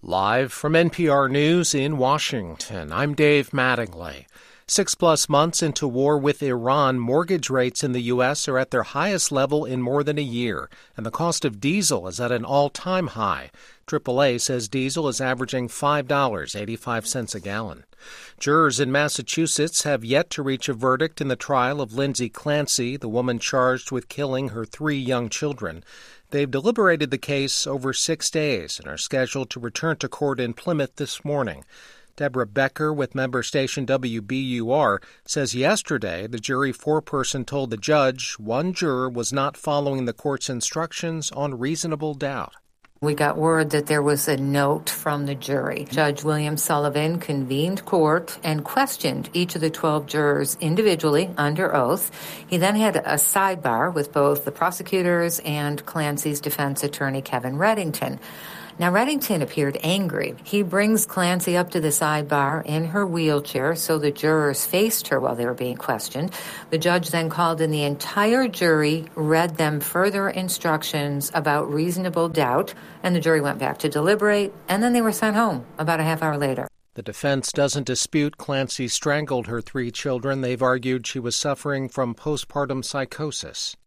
Live from NPR News in Washington, I'm Dave Mattingly. 6+ months into war with Iran, mortgage rates in the U.S. are at their highest level in more than a year, and the cost of diesel is at an all-time high. AAA says diesel is averaging $5.85 a gallon. Jurors in Massachusetts have yet to reach a verdict in the trial of Lindsay Clancy, the woman charged with killing her 3 young children. They've deliberated the case over 6 days and are scheduled to return to court in Plymouth this morning. Deborah Becker with member station WBUR says yesterday the jury foreperson told the judge one juror was not following the court's instructions on reasonable doubt. We got word that there was a note from the jury. Judge William Sullivan convened court and questioned each of the 12 jurors individually under oath. He then had a sidebar with both the prosecutors and Clancy's defense attorney, Kevin Reddington. Now, Reddington appeared angry. He brings Clancy up to the sidebar in her wheelchair so the jurors faced her while they were being questioned. The judge then called in the entire jury, read them further instructions about reasonable doubt, and the jury went back to deliberate, and then they were sent home about a half hour later. The defense doesn't dispute Clancy strangled her 3 children. They've argued she was suffering from postpartum psychosis.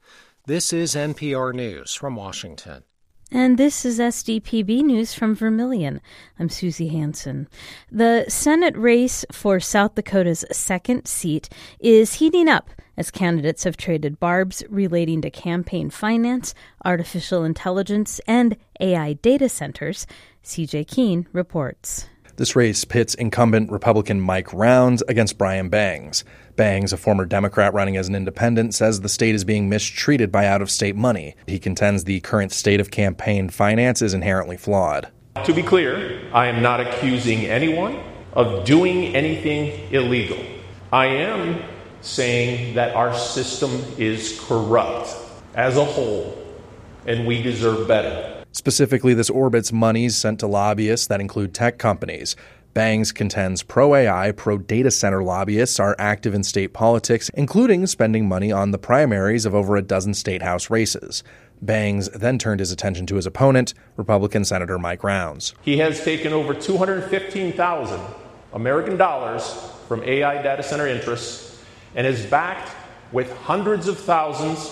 This is NPR News from Washington. And this is SDPB News from Vermilion. I'm Susie Hansen. The Senate race for South Dakota's 2nd seat is heating up as candidates have traded barbs relating to campaign finance, artificial intelligence, and AI data centers. CJ Keene reports. This race pits incumbent Republican Mike Rounds against Brian Bangs. Bangs, a former Democrat running as an independent, says the state is being mistreated by out-of-state money. He contends the current state of campaign finance is inherently flawed. To be clear, I am not accusing anyone of doing anything illegal. I am saying that our system is corrupt as a whole, and we deserve better. Specifically, this orbits monies sent to lobbyists that include tech companies. Bangs contends pro-AI, pro-data center lobbyists are active in state politics, including spending money on the primaries of over a dozen state house races. Bangs then turned his attention to his opponent, Republican Senator Mike Rounds. He has taken over $215,000 American dollars from AI data center interests and is backed with hundreds of thousands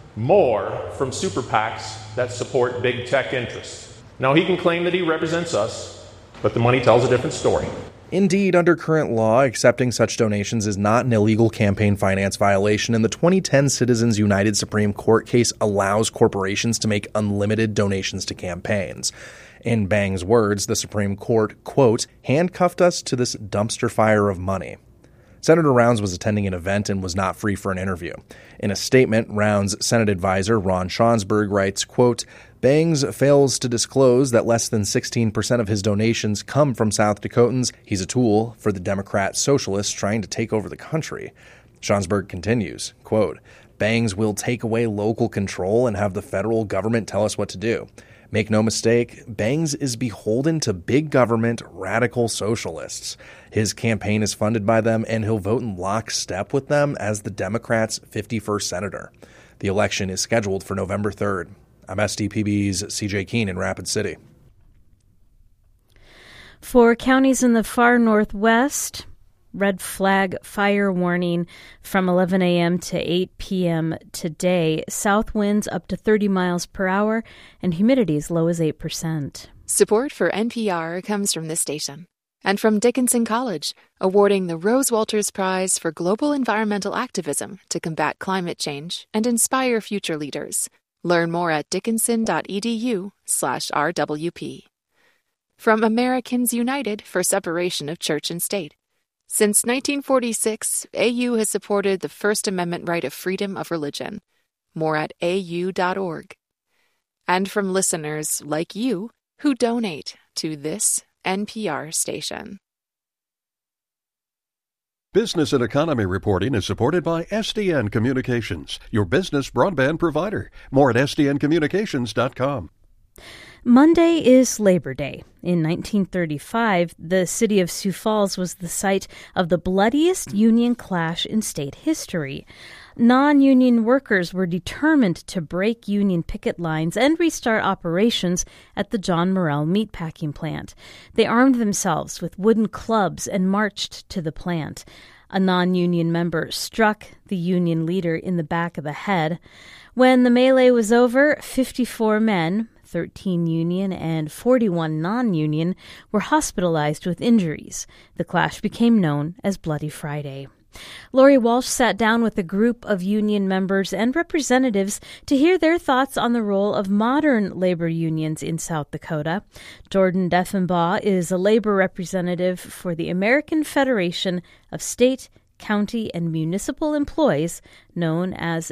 more from super PACs that support big tech interests. Now, he can claim that he represents us, but the money tells a different story. Indeed, under current law, accepting such donations is not an illegal campaign finance violation, and the 2010 Citizens United Supreme Court case allows corporations to make unlimited donations to campaigns. In Bang's words, the Supreme Court, quote, handcuffed us to this dumpster fire of money. Senator Rounds was attending an event and was not free for an interview. In a statement, Rounds' Senate advisor Ron Schonsberg writes, quote, Bangs fails to disclose that less than 16% of his donations come from South Dakotans. He's a tool for the Democrat socialists trying to take over the country. Schonsberg continues, quote, Bangs will take away local control and have the federal government tell us what to do. Make no mistake, Bangs is beholden to big government radical socialists. His campaign is funded by them, and he'll vote in lockstep with them as the Democrats' 51st senator. The election is scheduled for November 3rd. I'm SDPB's CJ Keene in Rapid City. For counties in the far northwest, red flag fire warning from 11 a.m. to 8 p.m. today. South winds up to 30 miles per hour and humidity as low as 8%. Support for NPR comes from this station and from Dickinson College, awarding the Rose Walters Prize for Global Environmental Activism to combat climate change and inspire future leaders. Learn more at dickinson.edu/RWP. From Americans United for Separation of Church and State. Since 1946, AU has supported the First Amendment right of freedom of religion. More at au.org. And from listeners like you who donate to this NPR station. Business and economy reporting is supported by SDN Communications, your business broadband provider. More at sdncommunications.com. Monday is Labor Day. In 1935, the city of Sioux Falls was the site of the bloodiest Union clash in state history. Non-union workers were determined to break union picket lines and restart operations at the John Morrell meatpacking plant. They armed themselves with wooden clubs and marched to the plant. A non-union member struck the union leader in the back of the head. When the melee was over, 54 men, 13 union and 41 non-union, were hospitalized with injuries. The clash became known as Bloody Friday. Lori Walsh sat down with a group of union members and representatives to hear their thoughts on the role of modern labor unions in South Dakota. Jordan Deffenbaugh is a labor representative for the American Federation of State, County, and Municipal Employees, known as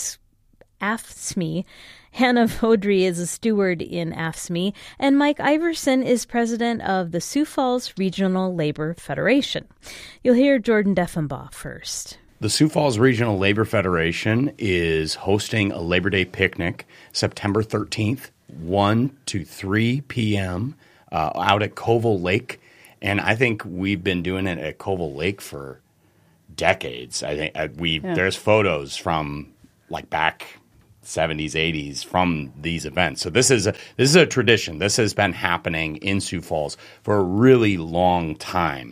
AFSCME. Hannah Vodry is a steward in AFSCME, and Mike Iverson is president of the Sioux Falls Regional Labor Federation. You'll hear Jordan Deffenbaugh first. The Sioux Falls Regional Labor Federation is hosting a Labor Day picnic September 13th, 1 to 3 p.m. Out at Colville Lake. And I think we've been doing it at Colville Lake for decades. I think there's photos from like back 70s, 80s from these events. So this is a tradition. This has been happening in Sioux Falls for a really long time.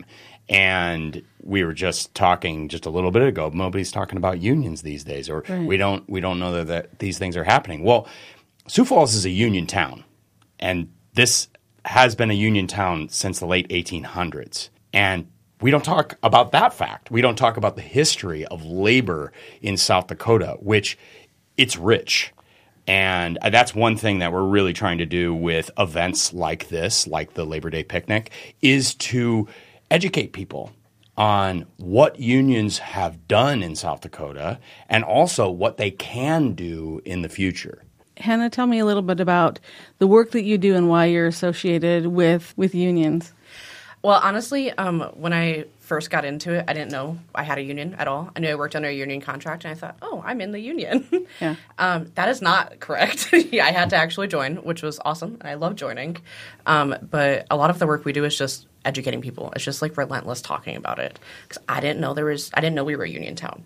And we were just talking just a little bit ago, nobody's talking about unions these days, or right. we don't know that these things are happening. Well, Sioux Falls is a union town, and this has been a union town since the late 1800s. And we don't talk about that fact. We don't talk about the history of labor in South Dakota, which it's rich. And that's one thing that we're really trying to do with events like this, like the Labor Day picnic, is to educate people on what unions have done in South Dakota and also what they can do in the future. Hannah, tell me a little bit about the work that you do and why you're associated with unions. Well, honestly, when I first got into it, I didn't know I had a union at all. I knew I worked under a union contract, and I thought, oh, I'm in the union. Yeah. That is not correct. I had to actually join, which was awesome, and I love joining. But a lot of the work we do is just educating people. It's just like relentless talking about it, because I didn't know we were a union town.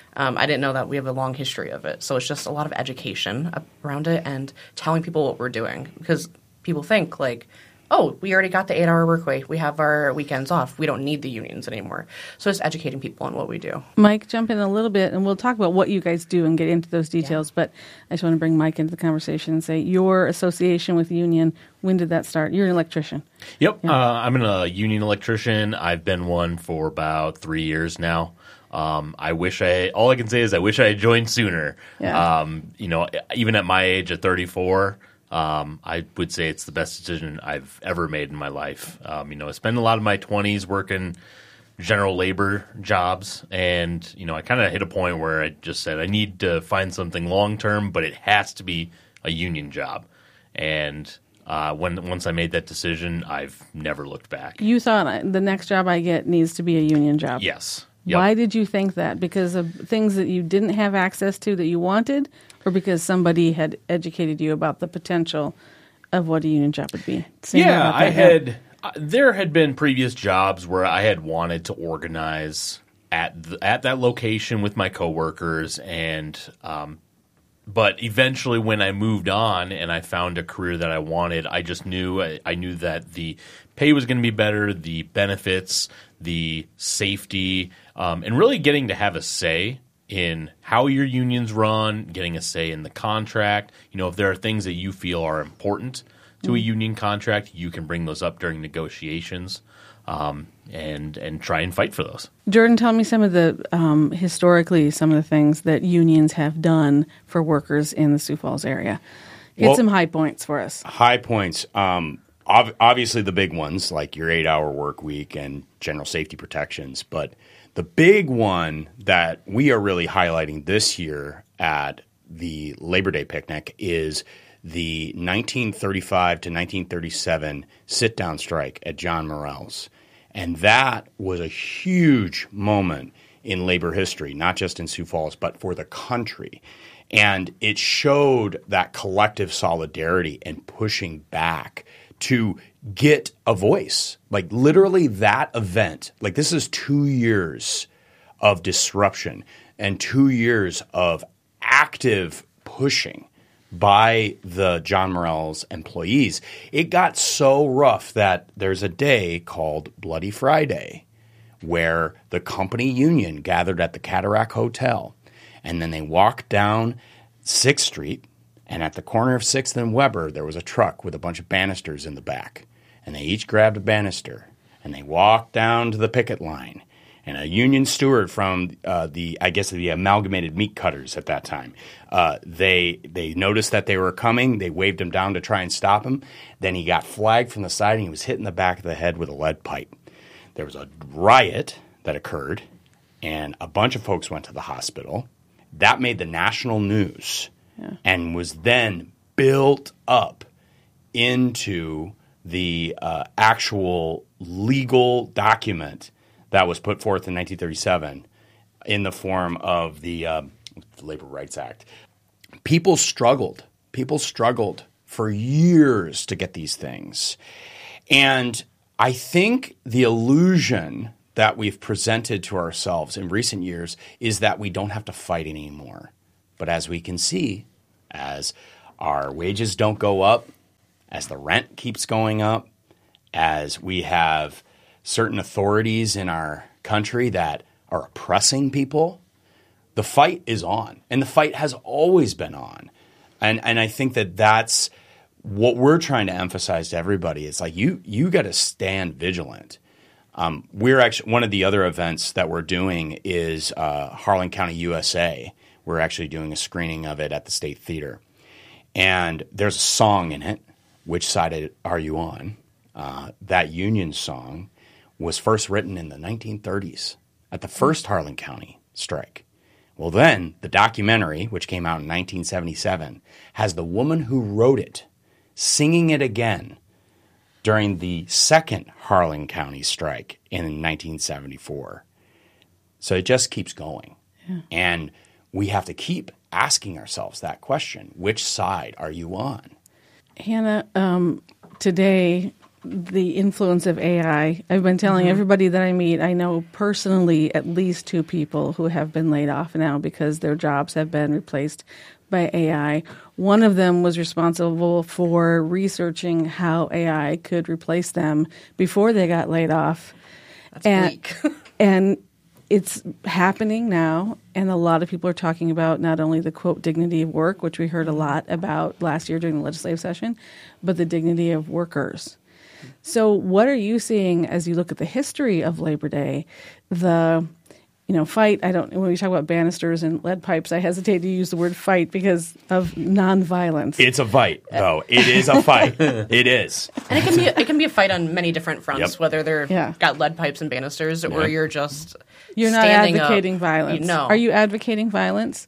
I didn't know that we have a long history of it. So it's just a lot of education around it and telling people what we're doing, because people think like, oh, we already got the 8-hour work week. We have our weekends off. We don't need the unions anymore. So it's educating people on what we do. Mike, jump in a little bit, and we'll talk about what you guys do and get into those details. Yeah. But I just want to bring Mike into the conversation and say, your association with the union, when did that start? You're an electrician. Yep. Yeah. I'm a union electrician. I've been one for about 3 years now. All I can say is I wish I had joined sooner. Yeah. Even at my age at 34, I would say it's the best decision I've ever made in my life. I spent a lot of my 20s working general labor jobs, and I kind of hit a point where I just said I need to find something long term, but it has to be a union job. And once I made that decision, I've never looked back. You thought the next job I get needs to be a union job. Yes. Yep. Why did you think that? Because of things that you didn't have access to that you wanted, or because somebody had educated you about the potential of what a union job would be? There had been previous jobs where I had wanted to organize at that location with my coworkers, and but eventually when I moved on and I found a career that I wanted, I just knew that the pay was going to be better, the benefits, the safety, and really getting to have a say in how your unions run, getting a say in the contract. If there are things that you feel are important to a union contract, you can bring those up during negotiations and try and fight for those. Jordan, tell me some of the historically some of the things that unions have done for workers in the Sioux Falls area. Hit some high points for us. High points. Obviously the big ones like your 8-hour work week and general safety protections. But the big one that we are really highlighting this year at the Labor Day picnic is the 1935 to 1937 sit-down strike at John Morrell's. And that was a huge moment in labor history, not just in Sioux Falls, but for the country. And it showed that collective solidarity and pushing back to get a voice. Like literally that event, like this is 2 years of disruption. and 2 years of active pushing by the John Morrell's employees, it got so rough that there's a day called Bloody Friday where the company union gathered at the Cataract Hotel, and then they walked down 6th Street, and at the corner of 6th and Weber, there was a truck with a bunch of banisters in the back, and they each grabbed a banister, and they walked down to the picket line. And a union steward from the Amalgamated Meat Cutters at that time, they noticed that they were coming. They waved him down to try and stop him. Then he got flagged from the side, and he was hit in the back of the head with a lead pipe. There was a riot that occurred, and a bunch of folks went to the hospital. That made the national news and was then built up into the actual legal document that was put forth in 1937 in the form of the Labor Rights Act. People struggled for years to get these things. And I think the illusion that we've presented to ourselves in recent years is that we don't have to fight anymore. But as we can see, as our wages don't go up, as the rent keeps going up, as we have certain authorities in our country that are oppressing people, the fight is on. And the fight has always been on. And I think that that's what we're trying to emphasize to everybody. It's like you got to stand vigilant. We're actually, one of the other events that we're doing is Harlan County, USA. We're actually doing a screening of it at the State Theater. And there's a song in it. Which side are you on? That Union song was first written in the 1930s at the first Harlan County strike. Well, then the documentary, which came out in 1977, has the woman who wrote it singing it again during the second Harlan County strike in 1974. So it just keeps going. Yeah. And we have to keep asking ourselves that question. Which side are you on? Hannah, today, the influence of AI, I've been telling everybody that I meet, I know personally at least 2 people who have been laid off now because their jobs have been replaced by AI. One of them was responsible for researching how AI could replace them before they got laid off. That's bleak. And it's happening now, and a lot of people are talking about not only the, quote, dignity of work, which we heard a lot about last year during the legislative session, but the dignity of workers. So what are you seeing as you look at the history of Labor Day, the fight? When we talk about banisters and lead pipes, I hesitate to use the word fight because of nonviolence. It's a fight, though. It is a fight. It is. And it can be a fight on many different fronts, whether they're got lead pipes and banisters or you're just You're not advocating violence. No. Are you advocating violence?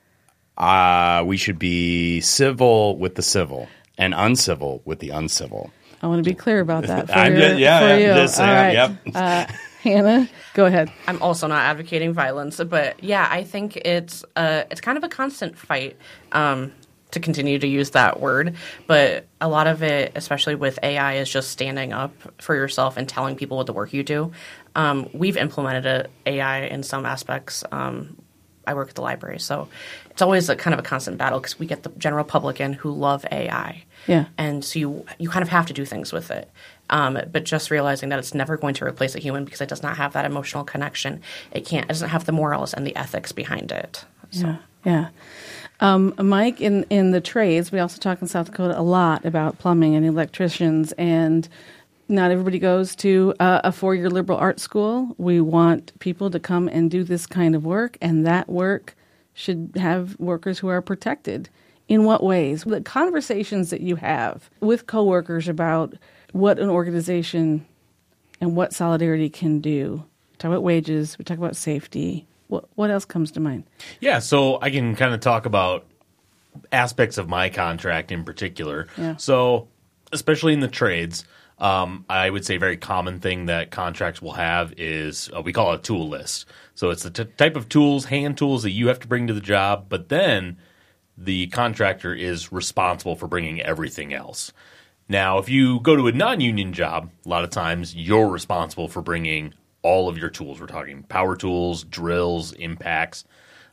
We should be civil with the civil and uncivil with the uncivil. I want to be clear about that for I'm you. just saying, all right. Yep. Hannah, go ahead. I'm also not advocating violence, but yeah, I think it's kind of a constant fight to continue to use that word. But a lot of it, especially with AI, is just standing up for yourself and telling people what the work you do. We've implemented AI in some aspects. I work at the library, so it's always a kind of a constant battle because we get the general public in who love AI. Yeah. And so you kind of have to do things with it. But just realizing that it's never going to replace a human because it does not have that emotional connection. It doesn't have the morals and the ethics behind it. So. Yeah. Mike, in the trades, we also talk in South Dakota a lot about plumbing and electricians, and not everybody goes to a 4-year liberal arts school. We want people to come and do this kind of work, and that work should have workers who are protected. In what ways? The conversations that you have with coworkers about what an organization and what Solidarity can do. We talk about wages. We talk about safety. What else comes to mind? Yeah, so I can kind of talk about aspects of my contract in particular. Yeah. So especially in the trades, I would say a very common thing that contracts will have is we call it a tool list. So it's the type of tools, hand tools that you have to bring to the job, but then the contractor is responsible for bringing everything else. Now, if you go to a non-union job, a lot of times you're responsible for bringing all of your tools. We're talking power tools, drills, impacts.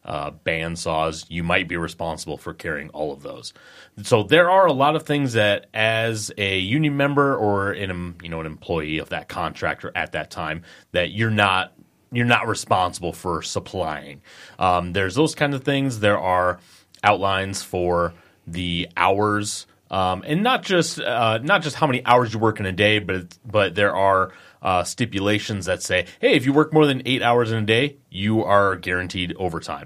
bandsaws, you might be responsible for carrying all of those. So there are a lot of things that, as a union member or an employee of that contractor at that time, that you're not responsible for supplying. There's those kind of things. There are outlines for the hours, and not just how many hours you work in a day, but there are stipulations that say, hey, if you work more than 8 hours in a day, you are guaranteed overtime.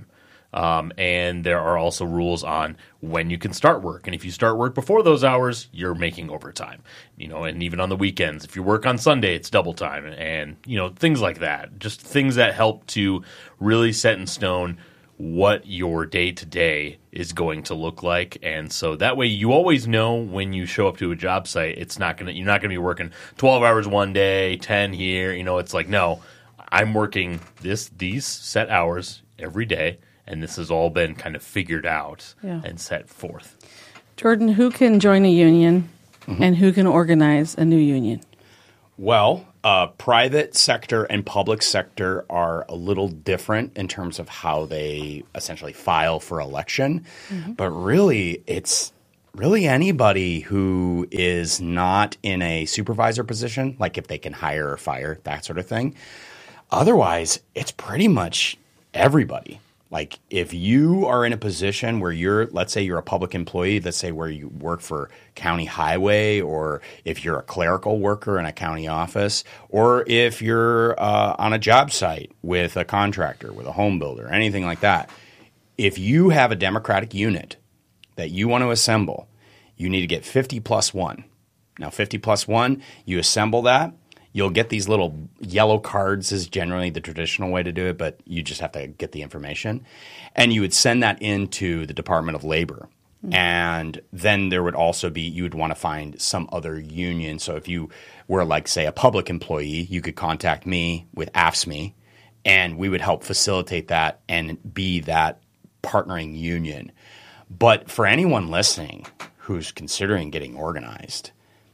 And there are also rules on when you can start work. And if you start work before those hours, you're making overtime. And even on the weekends, if you work on Sunday, it's double time. And, things like that. Just things that help to really set in stone what your day-to-day is going to look like. And so that way you always know when you show up to a job site, you're not going to be working 12 hours one day, 10 here. It's like, no, I'm working these set hours every day. And this has all been kind of figured out and set forth. Jordan, who can join a union and who can organize a new union? Well, private sector and public sector are a little different in terms of how they essentially file for election. But really, it's really anybody who is not in a supervisor position, like if they can hire or fire, that sort of thing. Otherwise, it's pretty much everybody. Like if you are in a position where let's say you're a public employee, let's say where you work for county highway, or if you're a clerical worker in a county office, or if you're on a job site with a contractor, with a home builder, anything like that. If you have a Democratic unit that you want to assemble, you need to get 50 plus 1. Now 50 plus 1, you assemble that. You'll get these little yellow cards is generally the traditional way to do it, but you just have to get the information. And you would send that into the Department of Labor. And then there would also be – you would want to find some other union. So if you were like, say, a public employee, you could contact me with AFSCME, and we would help facilitate that and be that partnering union. But for anyone listening who's considering getting organized,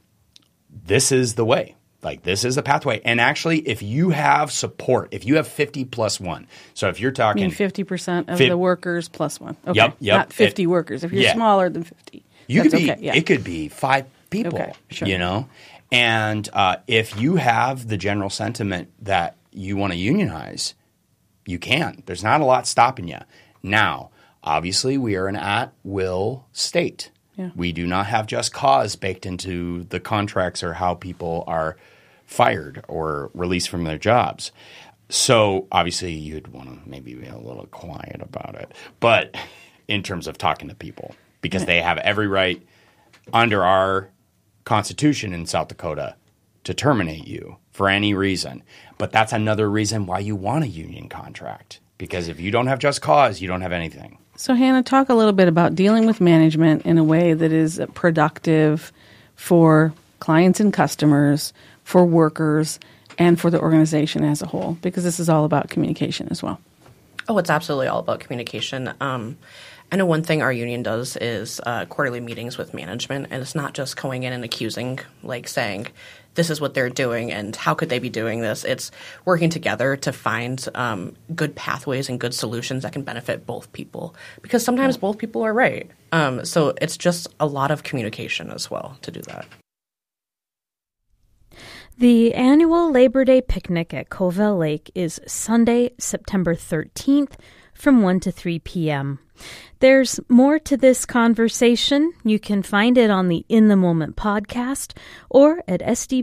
this is the way. Like this is a pathway. And actually, if you have support, if you have 50 plus 1, so if you're talking – 50% of the workers plus 1. Okay. Yep. Not 50 workers. If you're smaller than 50. It could be 5 people, okay, sure. And if you have the general sentiment that you want to unionize, you can. There's not a lot stopping you. Now, obviously, we are an at-will state. Yeah. We do not have just cause baked into the contracts or how people are fired or released from their jobs. So obviously you'd want to maybe be a little quiet about it. But in terms of talking to people, because they have every right under our Constitution in South Dakota to terminate you for any reason. But that's another reason why you want a union contract. Because if you don't have just cause, you don't have anything. So Hannah, talk a little bit about dealing with management in a way that is productive for clients and customers, for workers, and for the organization as a whole, because this is all about communication as well. Oh, it's absolutely all about communication. I know one thing our union does is quarterly meetings with management, and it's not just going in and accusing, like saying this is what they're doing and how could they be doing this. It's working together to find good pathways and good solutions that can benefit both people, because sometimes both people are right. So it's just a lot of communication as well to do that. The annual Labor Day picnic at Covell Lake is Sunday, September 13th from 1 to 3 p.m. There's more to this conversation. You can find it on the In the Moment podcast or at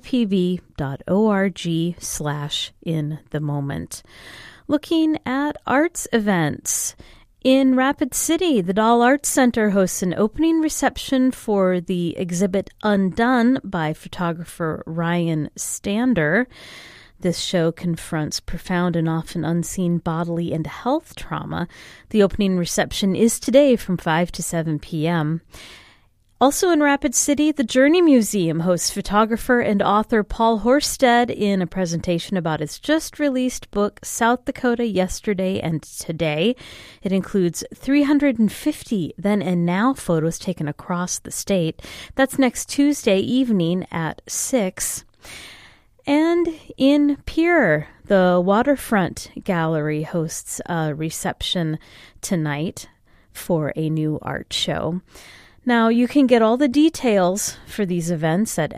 sdpb.org/inthemoment. Looking at arts events. In Rapid City, the Doll Arts Center hosts an opening reception for the exhibit Undone by photographer Ryan Stander. This show confronts profound and often unseen bodily and health trauma. The opening reception is today from 5 to 7 p.m. Also in Rapid City, the Journey Museum hosts photographer and author Paul Horsted in a presentation about his just-released book, South Dakota Yesterday and Today. It includes 350 then and now photos taken across the state. That's next Tuesday evening at 6. And in Pierre, the Waterfront Gallery hosts a reception tonight for a new art show. Now, you can get all the details for these events at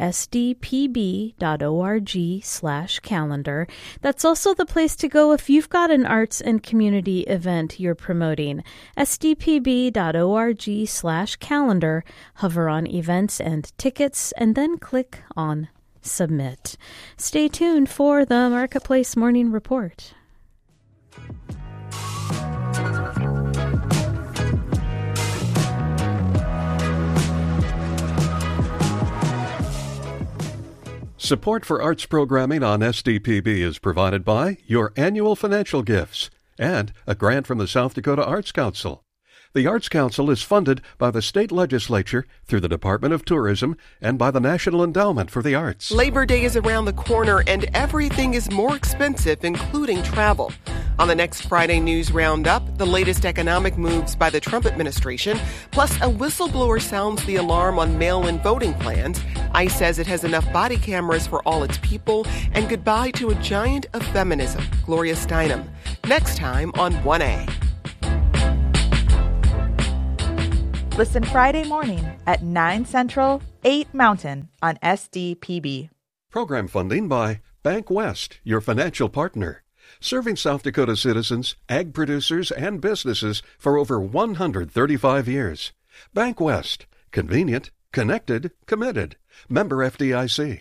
sdpb.org/calendar. That's also the place to go if you've got an arts and community event you're promoting. sdpb.org/calendar. Hover on events and tickets, and then click on submit. Stay tuned for the Marketplace Morning Report. Support for arts programming on SDPB is provided by your annual financial gifts and a grant from the South Dakota Arts Council. The Arts Council is funded by the state legislature through the Department of Tourism and by the National Endowment for the Arts. Labor Day is around the corner and everything is more expensive, including travel. On the next Friday News Roundup, the latest economic moves by the Trump administration, plus a whistleblower sounds the alarm on mail-in voting plans. ICE says it has enough body cameras for all its people, and goodbye to a giant of feminism, Gloria Steinem. Next time on 1A. Listen Friday morning at 9 Central, 8 Mountain on SDPB. Program funding by Bank West, your financial partner. Serving South Dakota citizens, ag producers, and businesses for over 135 years. Bank West. Convenient, connected, committed. Member FDIC.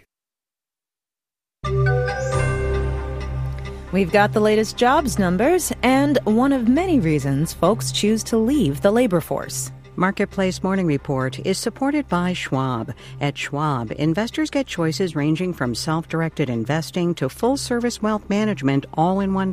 We've got the latest jobs numbers and one of many reasons folks choose to leave the labor force. Marketplace Morning Report is supported by Schwab. At Schwab, investors get choices ranging from self-directed investing to full-service wealth management all in one